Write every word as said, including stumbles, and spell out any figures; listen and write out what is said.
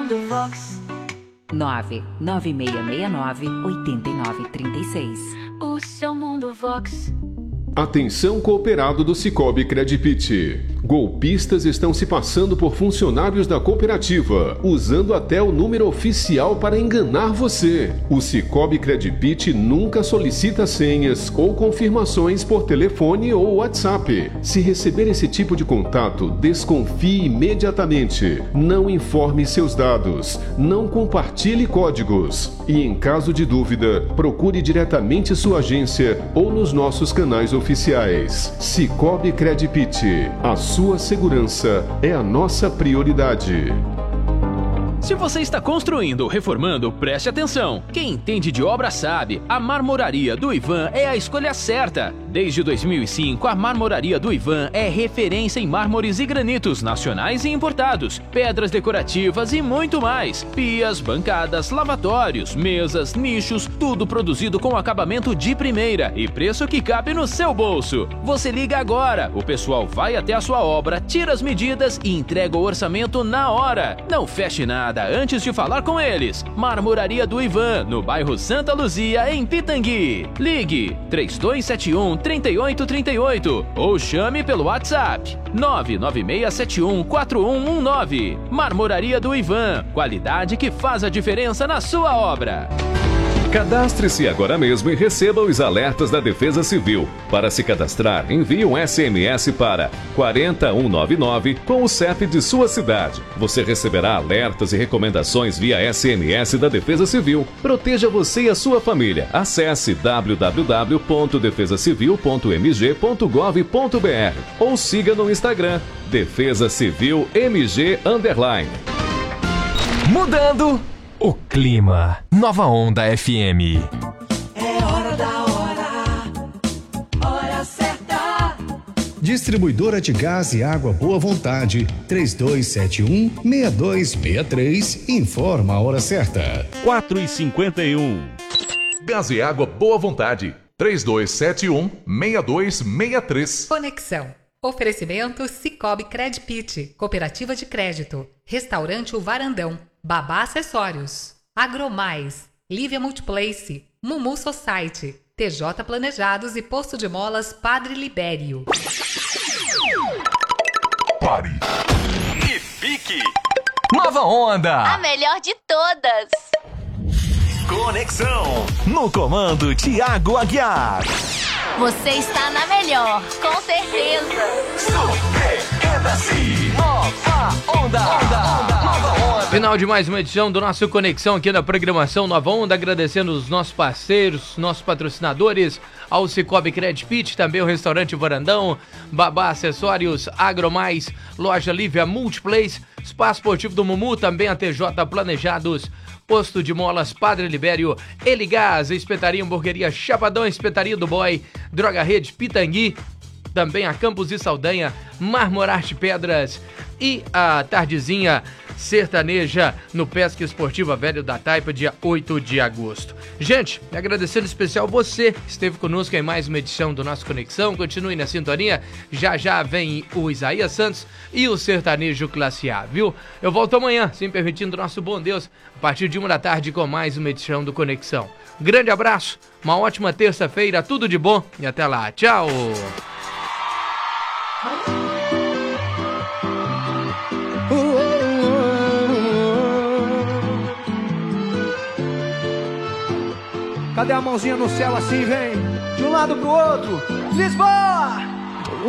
mundo Vox. nove nove seis seis nove oito nove três seis. O seu mundo Vox. Atenção cooperado do Sicoob Credipit. Golpistas estão se passando por funcionários da cooperativa, usando até o número oficial para enganar você. O Sicoob Credipit nunca solicita senhas ou confirmações por telefone ou WhatsApp. Se receber esse tipo de contato, desconfie imediatamente. Não informe seus dados. Não compartilhe códigos. E em caso de dúvida, procure diretamente sua agência ou nos nossos canais oficiais. Sicoob Credipit. A sua segurança é a nossa prioridade. Se você está construindo ou reformando, preste atenção. Quem entende de obra sabe, a Marmoraria do Ivan é a escolha certa. Desde dois mil e cinco, a Marmoraria do Ivan é referência em mármores e granitos nacionais e importados, pedras decorativas e muito mais. Pias, bancadas, lavatórios, mesas, nichos, tudo produzido com acabamento de primeira e preço que cabe no seu bolso. Você liga agora, o pessoal vai até a sua obra, tira as medidas e entrega o orçamento na hora. Não feche nada antes de falar com eles. Marmoraria do Ivan, no bairro Santa Luzia, em Pitangui. Ligue três dois sete um, três oito três oito ou chame pelo WhatsApp nove nove seis sete um, quatro um um nove. Marmoraria do Ivan, qualidade que faz a diferença na sua obra. Cadastre-se agora mesmo e receba os alertas da Defesa Civil. Para se cadastrar, envie um S M S para quatro um nove nove com o C E P de sua cidade. Você receberá alertas e recomendações via S M S da Defesa Civil. Proteja você e a sua família. Acesse w w w ponto defesa civil ponto m g ponto gov ponto b r ou siga no Instagram Defesa Civil M G underline. Mudando o clima. Nova Onda F M. É hora da hora, hora certa. Distribuidora de gás e água Boa Vontade, três dois sete um, seis dois seis três, informa a hora certa. quatro e cinquenta e um. Gás e água Boa Vontade, três dois sete um, seis dois seis três. Conexão. Oferecimento Sicoob Credipit, Cooperativa de Crédito, Restaurante O Varandão, Babá Acessórios, Agromais, Lívia Multiplace, Mumu Society, T J Planejados e Posto de Molas Padre Libério. Pare e fique! Nova Onda! A melhor de todas! Conexão, no comando Thiago Aguiar. Você está na melhor, com certeza. Surpreenda-se. Nova Onda. Onda. Nova Onda. Final de mais uma edição do nosso Conexão aqui na programação Nova Onda, agradecendo os nossos parceiros, nossos patrocinadores, ao Sicoob Credipit, também o Restaurante Varandão, Babá Acessórios, Agromais, Loja Lívia Multiplace, Espaço Esportivo do Mumu, também a T J Planejados, Posto de Molas Padre Libério, Eligás, Espetaria Hamburgueria Chapadão, Espetaria do Boy, Droga Rede Pitangui, também a Campos e Saldanha, Marmorarte Pedras e a Tardezinha Sertaneja no Pesca Esportiva Velho da Taipa, dia oito de agosto. Gente, agradecendo em especial você que esteve conosco em mais uma edição do nosso Conexão. Continue na sintonia, já já vem o Isaías Santos e o Sertanejo Classe A, viu? Eu volto amanhã, se permitindo nosso bom Deus, a partir de uma da tarde com mais uma edição do Conexão. Grande abraço, uma ótima terça-feira, tudo de bom e até lá. Tchau! Cadê a mãozinha no céu assim, vem? De um lado pro outro. Lisboa!